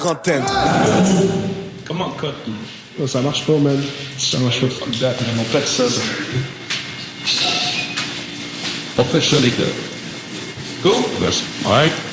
Trentaine. Comment cut? Oh, ça marche pas, man. Ça marche pas. Fuck that, man. On fait ça. On fait ça, les gars. Cool? All right.